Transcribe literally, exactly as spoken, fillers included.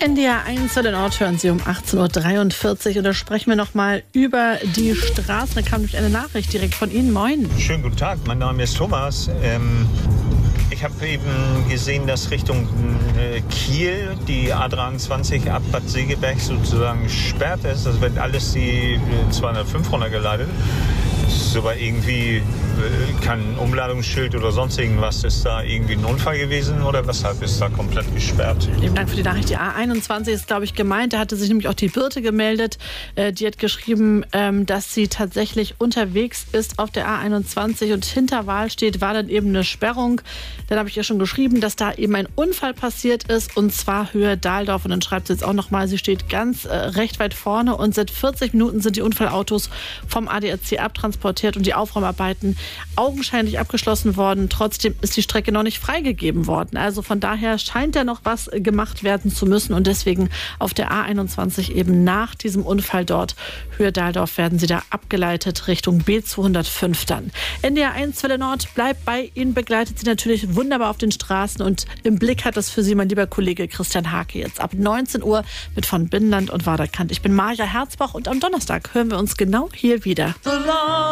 N D R eins Welle Nord hören Sie um achtzehn Uhr dreiundvierzig und da sprechen wir nochmal über die Straßen. Da kam nämlich eine Nachricht direkt von Ihnen. Moin. Schönen guten Tag, mein Name ist Thomas. Ähm, ich habe eben gesehen, dass Richtung äh, Kiel die A dreiundzwanzig ab Bad Segeberg sozusagen gesperrt ist. Also wird alles die äh, zweihundertfünf runtergeleitet. Aber irgendwie äh, kein Umladungsschild oder sonst irgendwas. Ist da irgendwie ein Unfall gewesen oder weshalb ist da komplett gesperrt? Vielen Dank für die Nachricht. Die A einundzwanzig ist, glaube ich, gemeint. Da hatte sich nämlich auch die Birte gemeldet. Äh, die hat geschrieben, ähm, dass sie tatsächlich unterwegs ist auf der A einundzwanzig und hinter Wahlstedt war dann eben eine Sperrung. Dann habe ich ihr schon geschrieben, dass da eben ein Unfall passiert ist und zwar Höhe Dahldorf. Und dann schreibt sie jetzt auch nochmal, sie steht ganz äh, recht weit vorne und seit vierzig Minuten sind die Unfallautos vom A D A C abtransportiert und die Aufräumarbeiten augenscheinlich abgeschlossen worden. Trotzdem ist die Strecke noch nicht freigegeben worden. Also von daher scheint ja noch was gemacht werden zu müssen und deswegen auf der A einundzwanzig eben nach diesem Unfall dort Höhe Dahldorf werden sie da abgeleitet Richtung B zweihundertfünf dann. N D R eins Welle Nord bleibt bei Ihnen, begleitet Sie natürlich wunderbar auf den Straßen und im Blick hat das für Sie mein lieber Kollege Christian Hake jetzt ab neunzehn Uhr mit von Binnenland und Waderkant. Ich bin Maja Herzbach und am Donnerstag hören wir uns genau hier wieder. So long.